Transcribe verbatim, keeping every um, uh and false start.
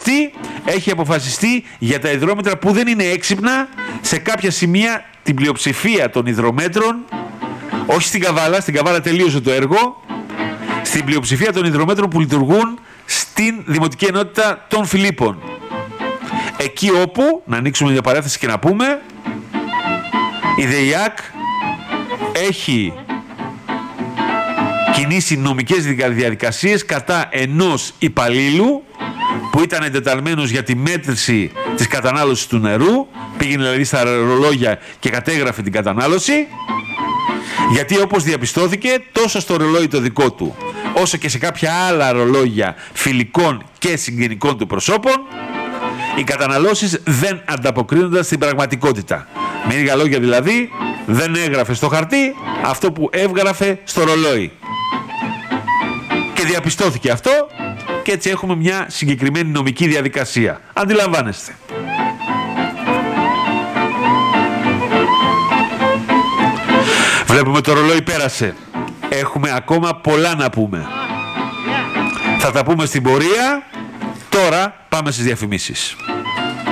αυτή έχει αποφασιστεί για τα υδρόμετρα που δεν είναι έξυπνα. Σε κάποια σημεία την πλειοψηφία των υδρομέτρων, όχι στην Καβάλα, στην Καβάλα τελείωσε το έργο, στην πλειοψηφία των υδρομέτρων που λειτουργούν στην Δημοτική Ενότητα των Φιλίππων. Εκεί όπου, να ανοίξουμε μια παρένθεση και να πούμε, η ΔΕΙΑΚ έχει κινήσει νομικές διαδικασίες κατά ενός υπαλλήλου που ήταν εντεταλμένος για τη μέτρηση της κατανάλωσης του νερού, πήγαινε δηλαδή στα ρολόγια και κατέγραφε την κατανάλωση, γιατί όπως διαπιστώθηκε τόσο στο ρολόι το δικό του όσο και σε κάποια άλλα ρολόγια φιλικών και συγγενικών του προσώπων, οι καταναλώσεις δεν ανταποκρίνονταν στην πραγματικότητα. Με λίγα λόγια δηλαδή, δεν έγραφε στο χαρτί αυτό που έβγραφε στο ρολόι. Και διαπιστώθηκε αυτό και έτσι έχουμε μια συγκεκριμένη νομική διαδικασία. Αντιλαμβάνεστε. Βλέπουμε το ρολόι πέρασε. Έχουμε ακόμα πολλά να πούμε. Θα τα πούμε στην πορεία. Τώρα πάμε στις διαφημίσεις.